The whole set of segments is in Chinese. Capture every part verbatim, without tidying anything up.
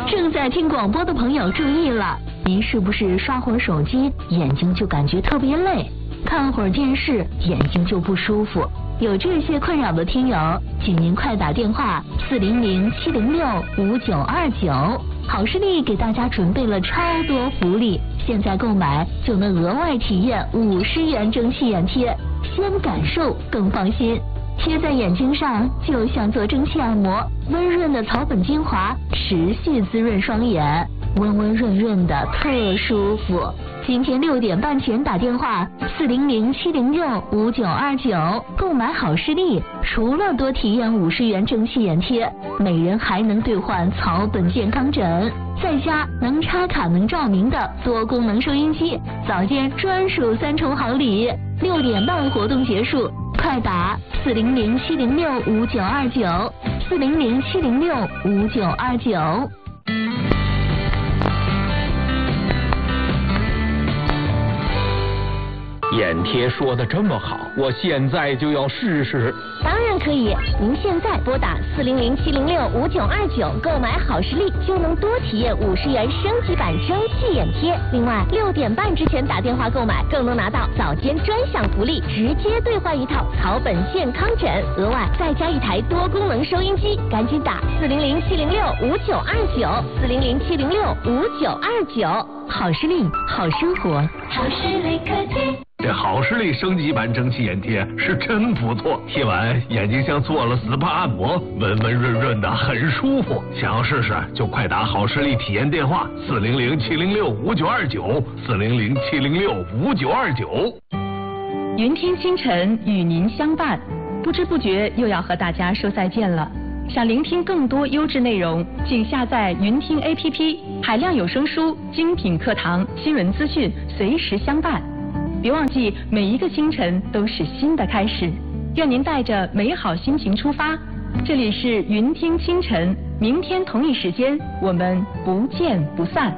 正在听广播的朋友注意了，您是不是刷会儿手机，眼睛就感觉特别累，看会儿电视，眼睛就不舒服？有这些困扰的听友，请您快打电话四零零七零六五九二九，好视力给大家准备了超多福利，现在购买就能额外体验五十元蒸汽眼贴，先感受更放心。贴在眼睛上就像做蒸汽按摩，温润的草本精华持续滋润双眼，温温润润的特舒服。今天六点半前打电话四零零七零六五九二九购买好视力，除了多体验五十元蒸汽眼贴，每人还能兑换草本健康枕，再加能插卡能照明的多功能收音机，早间专属三重好礼。六点半活动结束，快打四零零七零六五九二九四零零七零六五九二九。 眼贴说的这么好，我现在就要试试。 当然可以，您现在拨打四零零七零六五九二九购买好视力，就能多体验五十元升级版蒸汽眼贴。另外，六点半之前打电话购买，更能拿到早间专享福利，直接兑换一套草本健康枕，额外再加一台多功能收音机。赶紧打四零零七零六五九二九四零零七零六五九二九。 好视力，好生活。 好视力科技。 这好视力升级版蒸汽眼贴是真不错，贴完眼睛像做了 S P A 按摩，温温润润的，很舒服。想要试试就快打好视力体验电话四零零七零六五九二九四零零七零六五九二九。 云听清晨与您相伴，不知不觉又要和大家说再见了。想聆听更多优质内容，请下载云听 A P P， 海量有声书、精品课堂、新闻资讯，随时相伴。别忘记，每一个清晨都是新的开始。愿您带着美好心情出发。这里是云听清晨，明天同一时间我们不见不散。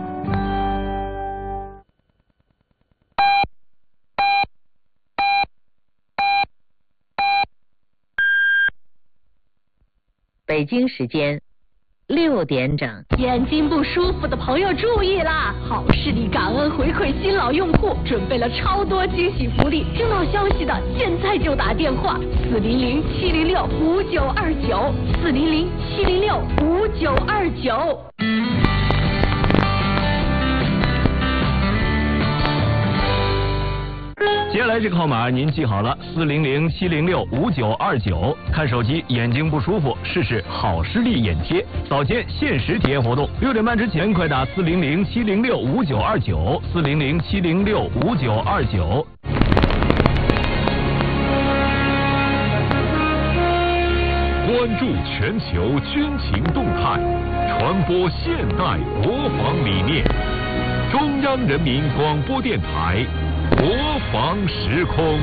北京时间六点整。 眼睛不舒服的朋友注意啦！好视力感恩回馈新老用户，准备了超多惊喜福利，知道消息的现在就打电话四零零七零六五九二九四零零七零六五九二九。 接下来这个号码您记好了，四零零七零六五九二九。看手机眼睛不舒服，试试好视力眼贴，早间限时体验活动。六点半之前快打四零零七零六五九二九四零零七零六五九二九。 关注全球军情动态，传播现代国防理念。中央人民广播电台。国防时空，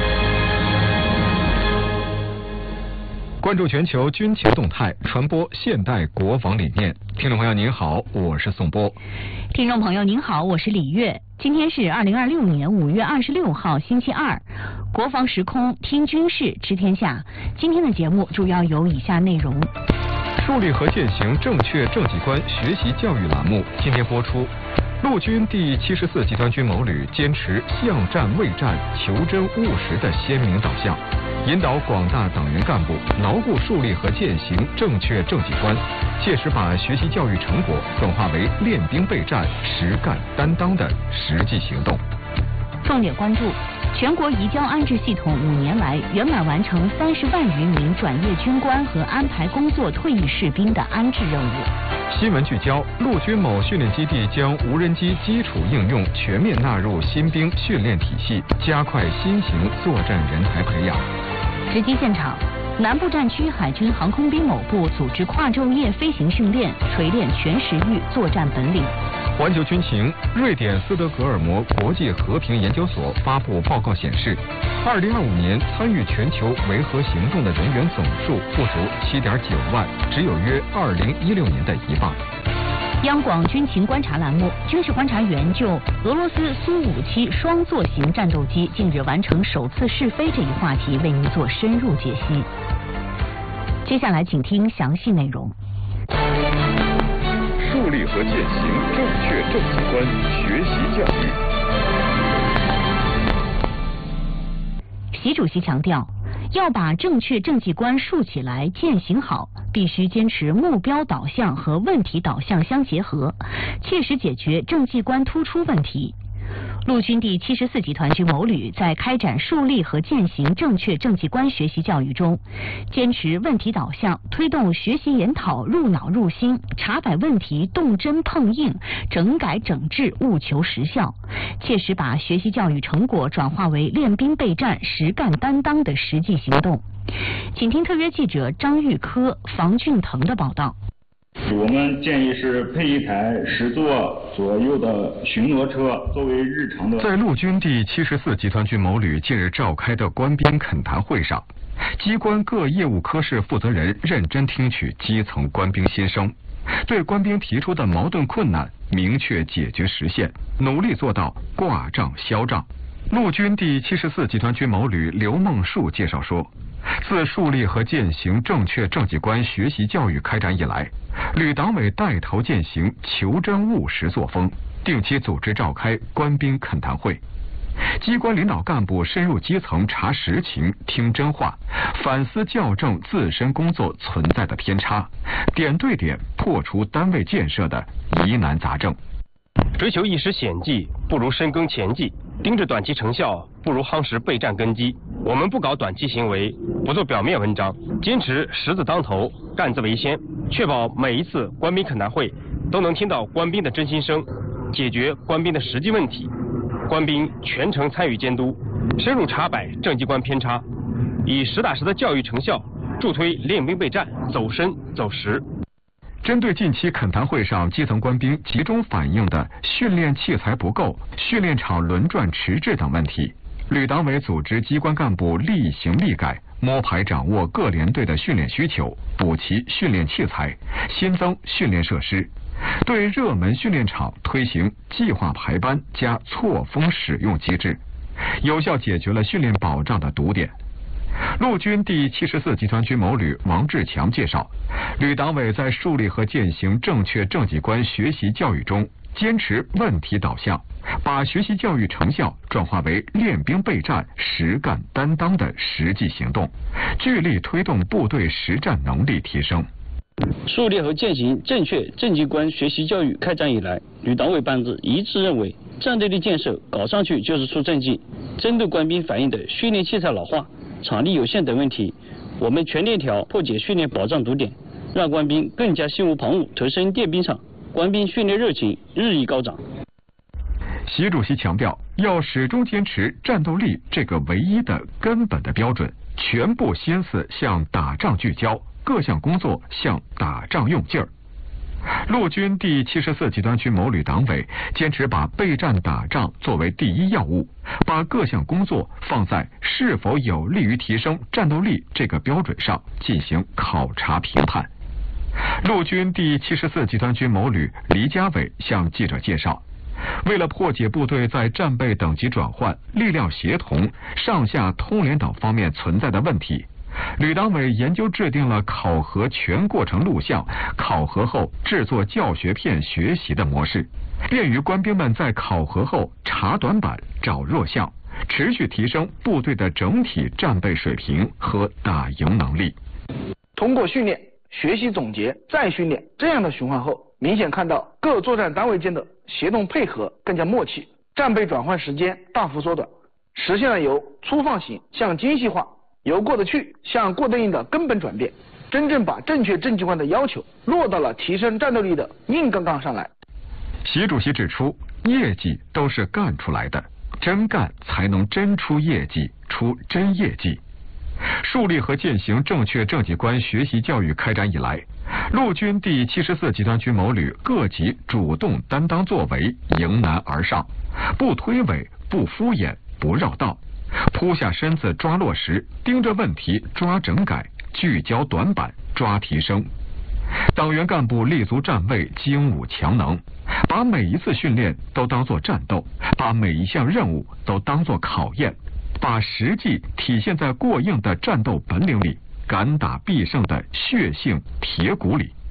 关注全球军情动态，传播现代国防理念。听众朋友您好，我是宋波。 听众朋友您好，我是李月。今天是二零二六年五月二十六号星期二，国防时空听军事知天下。今天的节目主要有以下内容： 树立和践行正确政绩观学习教育栏目今天播出。陆军第七十四集团军某旅坚持巷战卫战、求真务实的鲜明导向，引导广大党员干部牢固树立和践行正确政绩观，切实把学习教育成果转化为练兵备战、实干担当的实际行动。 重点关注：全国移交安置系统五年来圆满完成三十万余名转业军官和安排工作退役士兵的安置任务。 新闻聚焦：陆军某训练基地将无人机基础应用全面纳入新兵训练体系，加快新型作战人才培养。 直击现场：南部战区海军航空兵某部组织跨昼夜飞行训练，锤炼全时域作战本领。 环球军情：瑞典斯德哥尔摩国际和平研究所发布报告显示，二零二五年参与全球维和行动的人员总数不足七点九万，只有约二零一六年的一半。 央广军情观察栏目，军事观察员就俄罗斯苏五七双座型战斗机近日完成首次试飞这一话题为您做深入解析。接下来请听详细内容。 树立和和践行正确政绩观学习教育。 习主席强调，要把正确政绩观树起来、践行好，必须坚持目标导向和问题导向相结合，切实解决政绩观突出问题。陆军第七十四集团军某旅在开展树立和践行正确政绩观学习教育中，坚持问题导向，推动学习研讨入脑入心，查摆问题动真碰硬，整改整治务求实效，切实把学习教育成果转化为练兵备战、实干担当的实际行动。请听特约记者张玉科、房俊腾的报道。 我们建议是配一台十座左右的巡逻车，作为日常的。 在陆军第七十四集团军某旅近日召开的官兵恳谈会上，机关各业务科室负责人认真听取基层官兵心声，对官兵提出的矛盾困难明确解决实现，努力做到挂账销账。陆军第七十四集团军某旅刘梦树介绍说，自树立和践行正确政绩观学习教育开展以来，旅党委带头践行求真务实作风，定期组织召开官兵恳谈会，机关领导干部深入基层查实情、听真话，反思校正自身工作存在的偏差，点对点破除单位建设的疑难杂症。 追求一时显绩，不如深耕前绩；盯着短期成效，不如夯实备战根基。我们不搞短期行为，不做表面文章，坚持实字当头、干字为先，确保每一次官兵恳谈会都能听到官兵的真心声，解决官兵的实际问题。官兵全程参与监督，深入查摆政绩观偏差，以实打实的教育成效，助推练兵备战走深走实。 针对近期恳谈会上基层官兵集中反映的训练器材不够、训练场轮转迟滞等问题，旅党委组织机关干部立行立改，摸排掌握各连队的训练需求，补齐训练器材，新增训练设施，对热门训练场推行计划排班加错峰使用机制，有效解决了训练保障的堵点。陆军第七十四集团军某旅王志强介绍，旅党委在树立和践行正确政绩观学习教育中，坚持问题导向，把学习教育成效转化为练兵备战、实干担当的实际行动，聚力推动部队实战能力提升。 树立和践行正确政绩观学习教育开展以来，旅党委班子一致认为，战斗力建设搞上去就是出政绩。针对官兵反映的训练器材老化、场地有限等问题，我们全链条破解训练保障堵点，让官兵更加心无旁骛投身练兵场，官兵训练热情日益高涨。 习主席强调，要始终坚持战斗力这个唯一的根本的标准，全部心思向打仗聚焦，各项工作向打仗用劲儿。陆军第七十四集团军某旅党委坚持把备战打仗作为第一要务，把各项工作放在是否有利于提升战斗力这个标准上进行考察评判。陆军第七十四集团军某旅黎家伟向记者介绍，为了破解部队在战备等级转换、力量协同、上下通联等方面存在的问题，旅党委研究制定了考核全过程录像、考核后制作教学片学习的模式，便于官兵们在考核后查短板、找弱项，持续提升部队的整体战备水平和打赢能力。 通过训练、学习总结、再训练这样的循环后，明显看到各作战单位间的协同配合更加默契，战备转换时间大幅缩短，实现了由粗放型向精细化、由过得去向过得硬的根本转变，真正把正确政绩观的要求落到了提升战斗力的硬杠杠上来。 习主席指出，业绩都是干出来的，真干才能真出业绩，出真业绩。树立和践行正确政绩观学习教育开展以来，陆军第七十四集团军某旅各级主动担当作为，迎难而上，不推诿，不敷衍，不绕道，扑下身子抓落实，盯着问题抓整改，聚焦短板抓提升。党员干部立足站位，精武强能，把每一次训练都当作战斗，把每一项任务都当作考验，把实际体现在过硬的战斗本领里，敢打必胜的血性铁骨里。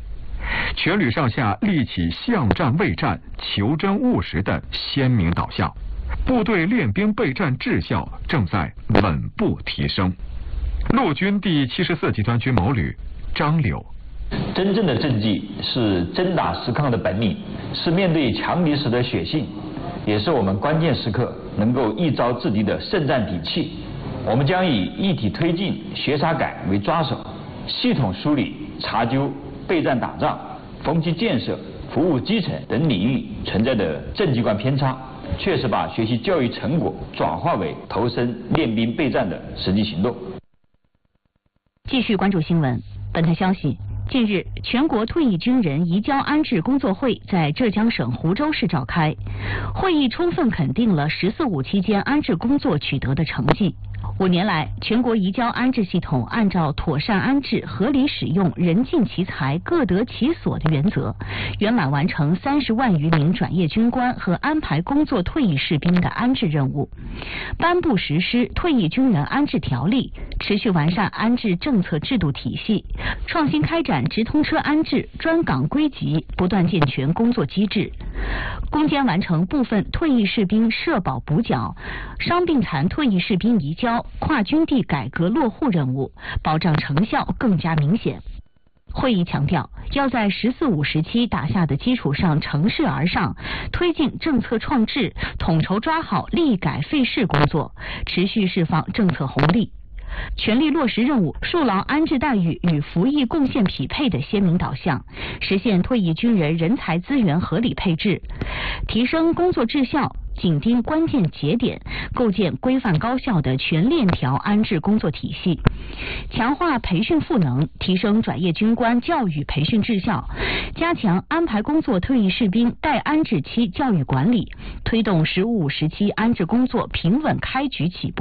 全旅上下立起巷战卫战、求真务实的鲜明导向，部队练兵备战质效正在稳步提升。陆军第七十四集团军某旅张柳。 真正的政绩是真打实抗的本领，是面对强敌时的血性，也是我们关键时刻能够一招制敌的胜战底气。我们将以一体推进、学啥改为抓手，系统梳理、查究备战打仗、风气建设、服务基层等领域存在的政绩观偏差，确实把学习教育成果转化为投身练兵备战的实际行动。 继续关注新闻。本台消息，近日，全国退役军人移交安置工作会在浙江省湖州市召开，会议充分肯定了“十四五”期间安置工作取得的成绩。五年来，全国移交安置系统按照妥善安置、合理使用、人尽其才、各得其所的原则，圆满完成三十万余名转业军官和安排工作退役士兵的安置任务，颁布实施退役军人安置条例，持续完善安置政策制度体系，创新开展直通车安置、专岗归集，不断健全工作机制，攻坚完成部分退役士兵社保补缴、伤病残退役士兵移交、跨军地改革落户任务，保障成效更加明显。会议强调，要在“十四五”时期打下的基础上乘势而上，推进政策创制，统筹抓好利改废事工作，持续释放政策红利，全力落实任务，树牢安置待遇与服役贡献匹配的鲜明导向，实现退役军人人才资源合理配置，提升工作质效，紧盯关键节点，构建规范高效的全链条安置工作体系，强化培训赋能，提升转业军官教育培训质效，加强安排工作退役士兵待安置期教育管理，推动“十五五”时期安置工作平稳开局起步。